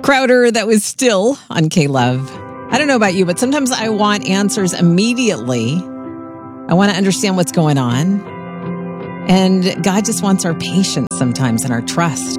Crowder, that was Still on K-Love. I don't know about you, but sometimes I want answers immediately. I want to understand what's going on. And God just wants our patience sometimes and our trust.